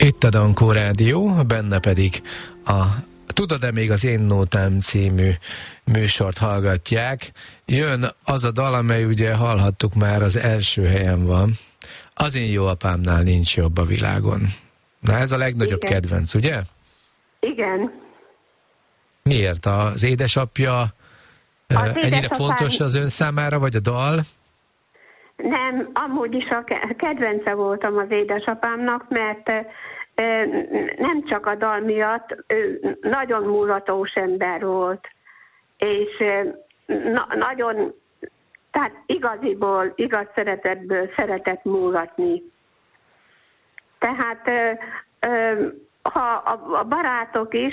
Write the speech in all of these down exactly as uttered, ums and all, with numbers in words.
Itt a Dankó Rádió, benne pedig a Tudod-e még az Én Nótám című műsort hallgatják. Jön az a dal, amely ugye hallhattuk már, az első helyen van. Az én jó apámnál nincs jobb a világon. Na ez a legnagyobb Igen. kedvenc, ugye? Igen. Miért? Az édesapja az ennyire édesapám... fontos az ön számára, vagy a dal? Nem, amúgy is a kedvence voltam az édesapámnak, mert nem csak a dal miatt, ő nagyon mulatos ember volt, és na- nagyon, tehát igaziból, igaz szeretetből szeretett múlatni. Tehát ha a barátok is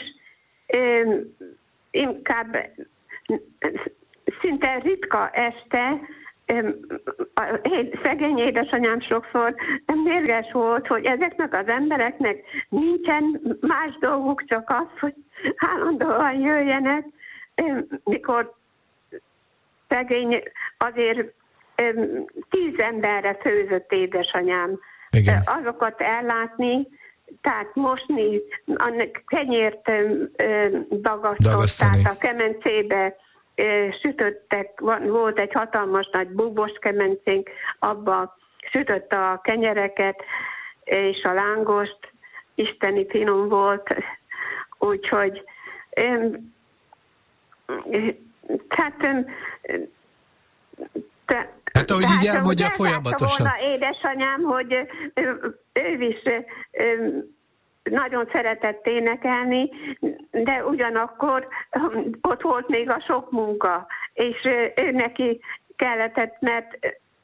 inkább szinte ritka este, szegény édesanyám sokszor mérges volt, hogy ezeknek az embereknek nincsen más dolguk, csak az, hogy állandóan jöjjenek, mikor szegény azért tíz emberre főzött édesanyám. Igen. Azokat ellátni, tehát mosni, annak kenyért dagasztották a kemencébe, sütöttek, volt egy hatalmas nagy búbos kemencénk, abba sütötte a kenyereket és a lángost, isteni finom volt, úgyhogy tehát te, hát ahogy így elmondja folyamatosan. Volna édesanyám, hogy ő, ő is nagyon szeretett énekelni, de ugyanakkor ott volt még a sok munka, és ő neki kellett, mert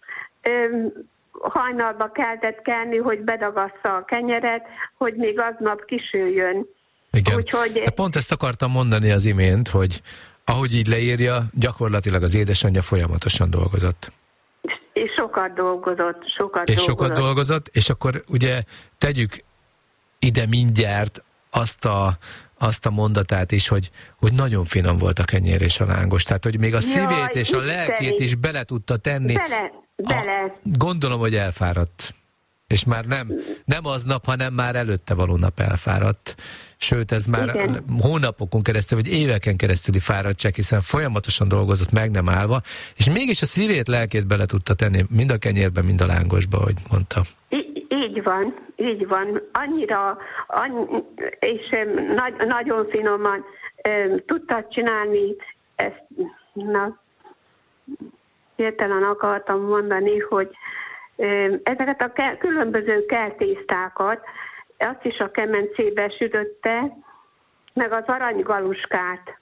hajnalba kellett kelni, hogy bedagassza a kenyeret, hogy még aznap kisüljön. Igen. Úgyhogy... De pont ezt akartam mondani az imént, hogy ahogy így leírja, gyakorlatilag az édesanyja folyamatosan dolgozott. És sokat dolgozott, sokat és dolgozott. sokat dolgozott, és akkor ugye tegyük ide mindjárt azt a, azt a mondatát is, hogy, hogy nagyon finom volt a kenyér és a lángos. Tehát, hogy még a szívét Jaj, és a lelkét is bele tudta tenni. Bele, bele. A, gondolom, hogy elfáradt. És már nem, nem aznap, hanem már előtte való nap elfáradt. Sőt, ez már Igen. hónapokon keresztül, vagy éveken keresztüli fáradtság, hiszen folyamatosan dolgozott meg, nem állva, és mégis a szívét, lelkét bele tudta tenni, mind a kenyérbe, mind a lángosba, ahogy mondta. I- így van, így van. Annyira, annyi, és nagy, nagyon finoman um, tudta csinálni ezt, na, hirtelen akartam mondani, hogy um, ezeket a ke- különböző keltésztákat, azt is a kemencébe sütötte, meg az aranygaluskát.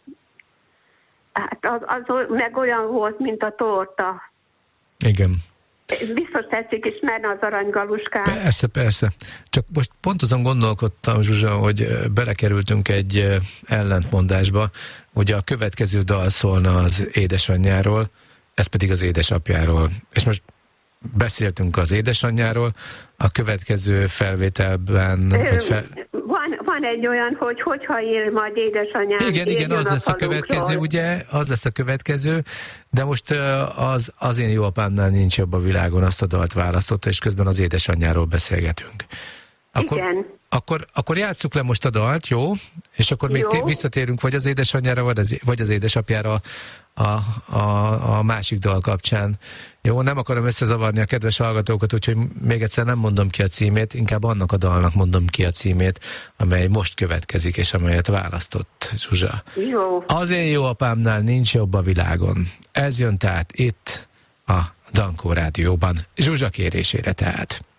Hát az, az meg olyan volt, mint a torta. Igen. Biztos tetszik ismerni az aranygaluskát. Persze, persze. Csak most pont azon gondolkodtam, Zsuzsa, hogy belekerültünk egy ellentmondásba, hogy a következő dal szólna az édesanyjáról, ez pedig az édesapjáról. És most beszéltünk az édesanyjáról, a következő felvételben... Vagy fel... van, van egy olyan, hogy hogyha él majd édesanyám... Igen, igen, az lesz a következő, ugye? Az lesz a következő, de most az, az én jó apámnál nincs jobb a világon, azt a dalt választotta, és közben az édesanyjáról beszélgetünk. Akkor, igen. Akkor, akkor játsszuk le most a dalt, jó? És akkor még t- visszatérünk vagy az édesanyjára, vagy az, vagy az édesapjára a, a, a másik dal kapcsán. Jó, nem akarom összezavarni a kedves hallgatókat, úgyhogy még egyszer nem mondom ki a címét, inkább annak a dalnak mondom ki a címét, amely most következik, és amelyet választott Zsuzsa. Jó. Az én jó apámnál nincs jobb a világon. Ez jön tehát itt a Dankó Rádióban, Zsuzsa kérésére tehát.